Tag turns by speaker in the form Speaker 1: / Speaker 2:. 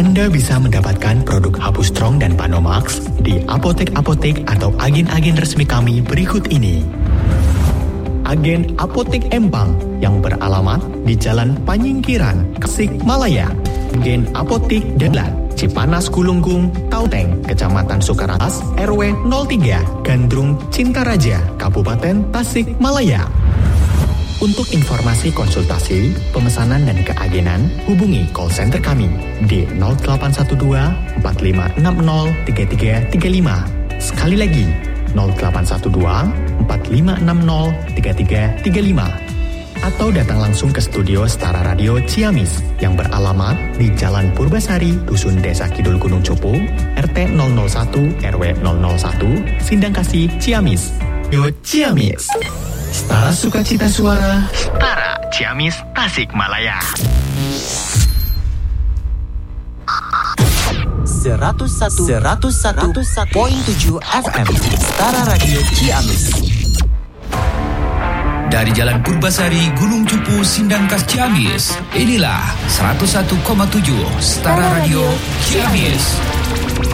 Speaker 1: Anda bisa mendapatkan produk Habu Strong dan Panomax di apotek-apotek atau agen-agen resmi kami berikut ini. Agen Apotek Empang yang beralamat di Jalan Panyingkiran, Tasikmalaya. Agen Apotek Dahlan, Cipanas Gulunggung, Tauteng, Kecamatan Sukaratas, RW 03, Gandrung, Cintaraja, Kabupaten Tasikmalaya. Untuk informasi konsultasi, pemesanan dan keagenan, hubungi call center kami di 0812 4560 3335. Sekali lagi, 0812 4560 3335. Atau datang langsung ke studio Setara Radio Ciamis yang beralamat di Jalan Purbasari, Dusun Desa Kidul Gunung Cupu, RT 001 RW 001, Sindangkasih, Ciamis. Yo Ciamis. Setara Sukacita Suara, Setara Ciamis, Tasikmalaya.
Speaker 2: 101.7 FM Setara Radio Ciamis.
Speaker 3: Dari Jalan Purbasari, Gunung Cupu, Sindangkas, Ciamis. Inilah 101,7 Setara Radio Ciamis.